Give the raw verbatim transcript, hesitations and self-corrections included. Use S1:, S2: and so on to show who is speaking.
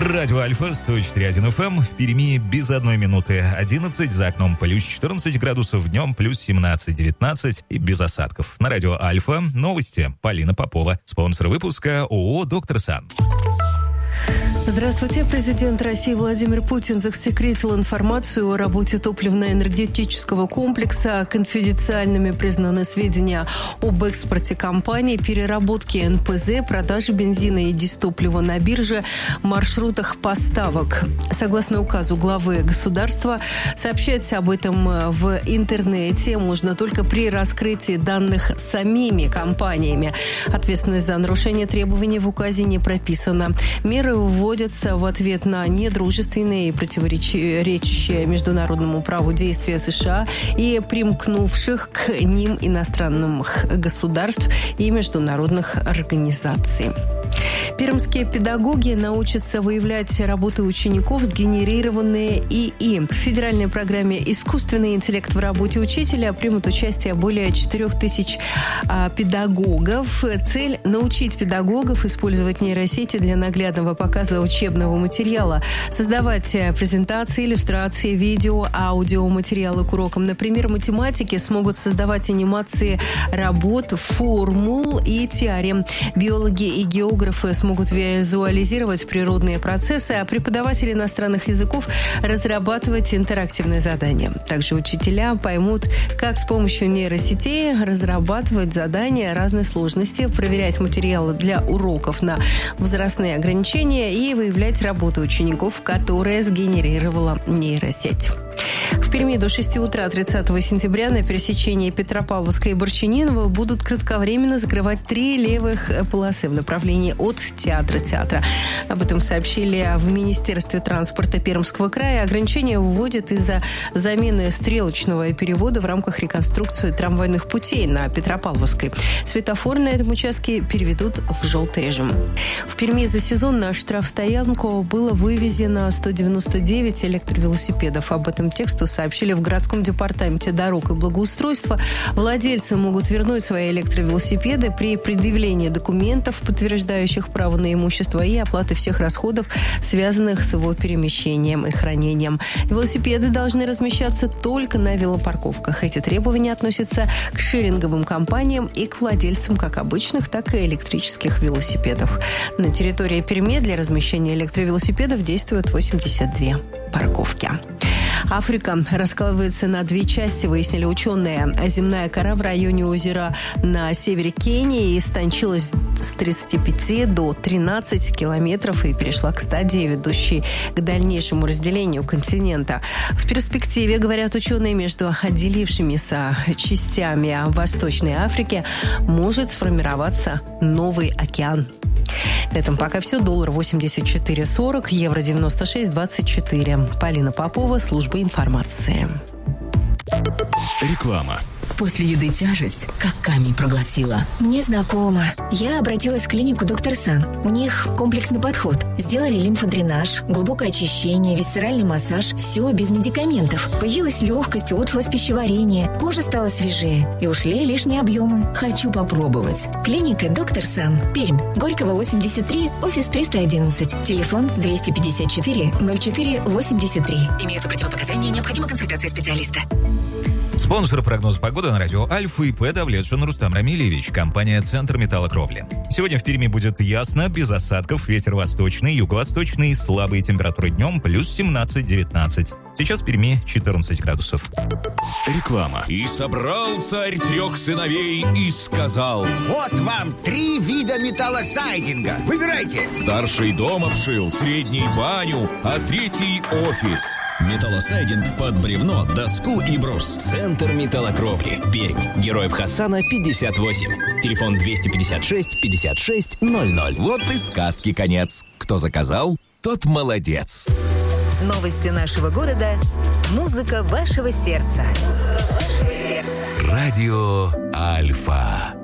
S1: Радио Альфа, сто четыре точка один эф эм. В Перми без одной минуты одиннадцать, за окном плюс четырнадцать градусов, днем плюс семнадцать-девятнадцать и без осадков. На радио Альфа новости. Полина Попова, спонсор выпуска ООО «Доктор Сан».
S2: Здравствуйте. Президент России Владимир Путин засекретил информацию о работе топливно-энергетического комплекса. Конфиденциальными признаны сведения об экспорте компании, переработке эн пэ зэ, продаже бензина и дистоплива на бирже, маршрутах поставок. Согласно указу главы государства, сообщать об этом в интернете можно только при раскрытии данных самими компаниями. Ответственность за нарушение требований в указе не прописана. Меры вводятся в ответ на недружественные и противоречащие международному праву действия США и примкнувших к ним иностранных государств и международных организаций. Пермские педагоги научатся выявлять работы учеников, сгенерированные ИИ. В федеральной программе «Искусственный интеллект в работе учителя» примут участие более четырех тысяч а, педагогов. Цель – научить педагогов использовать нейросети для наглядного показа учебного материала, создавать презентации, иллюстрации, видео, аудиоматериалы к урокам. Например, математики смогут создавать анимации работ, формул и теорем. Биологи и географы смогут визуализировать природные процессы, а преподаватели иностранных языков разрабатывать интерактивные задания. Также учителя поймут, как с помощью нейросетей разрабатывать задания разной сложности, проверять материалы для уроков на возрастные ограничения и выявлять работы учеников, которые сгенерировала нейросеть. В Перми до шести утра тридцатого сентября на пересечении Петропавловска и Борчининова будут кратковременно закрывать три левых полосы в направлении от театра театра. Об этом сообщили в Министерстве транспорта Пермского края. Ограничения вводят из-за замены стрелочного перевода в рамках реконструкции трамвайных путей на Петропавловской. Светофор на этом участке переведут в желтый режим. В Перми за сезон на штрафстоянку было вывезено сто девяносто девять электровелосипедов. Об этом тексту сообщили в городском департаменте дорог и благоустройства. Владельцы могут вернуть свои электровелосипеды при предъявлении документов, подтверждающих право на имущество, и оплаты всех расходов, связанных с его перемещением и хранением. Велосипеды должны размещаться только на велопарковках. Эти требования относятся к шеринговым компаниям и к владельцам как обычных, так и электрических велосипедов. На территории Перми для размещения электровелосипедов действуют восемьдесят две парковки. Африка раскалывается на две части, выяснили ученые. Земная кора в районе озера на севере Кении истончилась с тридцати пяти до тринадцати километров и перешла к стадии, ведущей к дальнейшему разделению континента. В перспективе, говорят ученые, между отделившимися частями Восточной Африки может сформироваться новый океан. На этом пока все. Доллар восемьдесят четыре сорок, евро девяносто шесть двадцать четыре. Полина Попова, служба информации.
S3: Реклама.
S4: После еды тяжесть, как камень проглотила.
S5: Мне знакомо. Я обратилась в клинику «Доктор Сан». У них комплексный подход. Сделали лимфодренаж, глубокое очищение, висцеральный массаж. Все без медикаментов. Появилась легкость, улучшилось пищеварение. Кожа стала свежее. И ушли лишние объемы.
S4: Хочу попробовать.
S5: Клиника «Доктор Сан». Пермь. Горького, восемьдесят три, офис триста одиннадцать. Телефон двести пятьдесят четыре ноль четыре восемьдесят три. Имеются противопоказания, необходима консультация специалиста.
S1: Спонсор прогноза погоды на радио Альфа и П. Давлетшин Рустам Рамилевич, компания «Центр металлокровли». Сегодня в Перми будет ясно, без осадков, ветер восточный, юго-восточный, слабые температуры днем, плюс семнадцать-девятнадцать. Сейчас в Перми четырнадцать градусов.
S3: Реклама.
S6: И собрал царь трех сыновей и сказал:
S7: вот вам три вида металлосайдинга. Выбирайте.
S6: Старший дом обшил, средний баню, а третий офис.
S8: Металлосайдинг под бревно, доску и брус.
S9: Центр металлокровли. Пермь. Героев Хасана пятьдесят восемь. Телефон двести пятьдесят шесть пятьдесят шесть ноль ноль.
S6: Вот и сказки конец. Кто заказал, тот молодец.
S10: Новости нашего города. Музыка вашего сердца. Музыка вашего сердца.
S6: Радио Альфа.